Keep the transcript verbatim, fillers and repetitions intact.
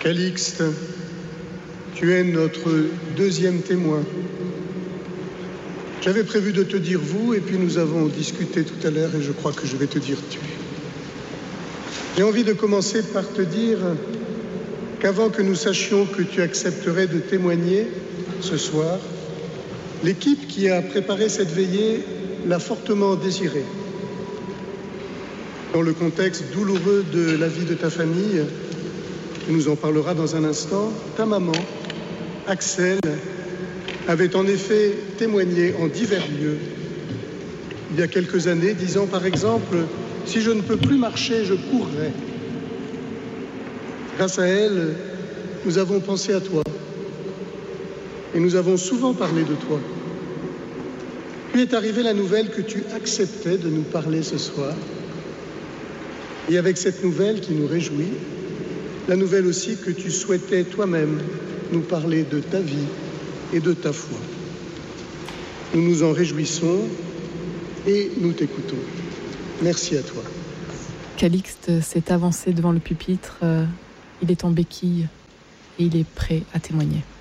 Calixte, tu es notre deuxième témoin. J'avais prévu de te dire vous, et puis nous avons discuté tout à l'heure, et je crois que je vais te dire tu. J'ai envie de commencer par te dire qu'avant que nous sachions que tu accepterais de témoigner ce soir, l'équipe qui a préparé cette veillée l'a fortement désirée. Dans le contexte douloureux de la vie de ta famille, tu nous en parleras dans un instant, ta maman, Axelle, avait en effet témoigné en divers lieux il y a quelques années, disant par exemple « Si je ne peux plus marcher, je courrai ». Grâce à elle, nous avons pensé à toi et nous avons souvent parlé de toi. Puis est arrivée la nouvelle que tu acceptais de nous parler ce soir. Et avec cette nouvelle qui nous réjouit, la nouvelle aussi que tu souhaitais toi-même nous parler de ta vie et de ta foi. Nous nous en réjouissons et nous t'écoutons. Merci à toi. Calixte s'est avancé devant le pupitre. Il est en béquille et il est prêt à témoigner.